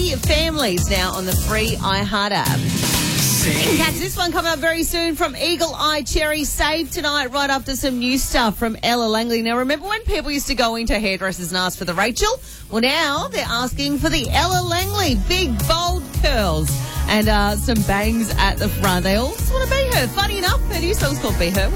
Happy Families now on the free iHeart app. You can catch this one coming up very soon from Eagle Eye Cherry. Save tonight right after some new stuff from Ella Langley. Now, remember when people used to go into hairdressers and ask for the Rachel? Well, now they're asking for the Ella Langley. Big, bold curls and some bangs at the front. They all just want to be her. Funny enough, her new song's called Be Her.